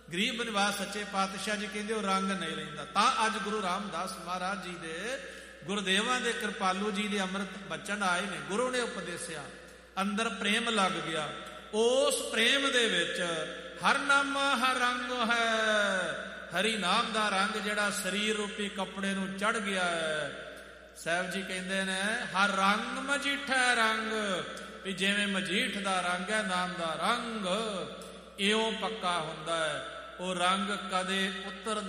ਗਰੀਬ ਨਿਵਾਸ ਸੱਚੇ ਪਾਤਸ਼ਾਹ ਜੀ ਕਹਿੰਦੇ ਉਹ ਰੰਗ ਨਹੀਂ ਲੈਂਦਾ। ਤਾਂ ਅੱਜ ਗੁਰੂ ਰਾਮਦਾਸ ਮਹਾਰਾਜ ਜੀ ਦੇ ਗੁਰਦੇਵਾਂ ਦੇ ਕਿਰਪਾਲੂ ਜੀ ਦੇ ਅੰਮ੍ਰਿਤ ਬਚਨ ਆਏ ਨੇ। ਗੁਰੂ ਨੇ ਉਪਦੇਸਿਆ, ਅੰਦਰ ਪ੍ਰੇਮ ਲੱਗ ਗਿਆ। ਉਸ ਪ੍ਰੇਮ ਦੇ ਵਿੱਚ ਹਰ ਨਾਮਾ ਹਰ ਰੰਗ ਹੈ। ਹਰੀ ਨਾਮ ਦਾ ਰੰਗ ਜਿਹੜਾ ਸਰੀਰ ਰੂਪੀ ਕੱਪੜੇ ਨੂੰ ਚੜ ਗਿਆ ਹੈ। ਸਾਹਿਬ ਜੀ ਕਹਿੰਦੇ ਨੇ ਹਰ ਰੰਗ ਮਜੀਠਾ ਰੰਗ, ਵੀ ਜਿਵੇਂ ਮਜੀਠ ਦਾ ਰੰਗ ਹੈ ਨਾਮ ਦਾ ਰੰਗ, ਇਉਂ ਪੱਕਾ ਹੁੰਦਾ ਹੈ। ਉਹ ਰੰਗ ਕਦੇ ਉਤਰ